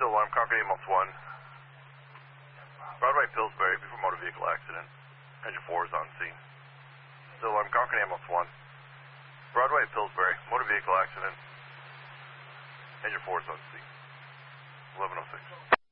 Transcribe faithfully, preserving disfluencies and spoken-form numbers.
Still alarm, Concord ambulance one. Broadway, Pillsbury, before motor vehicle accident. Engine four is on scene. Still alarm, Concord ambulance one. Broadway, Pillsbury, motor vehicle accident. Engine four is on scene. eleven oh six.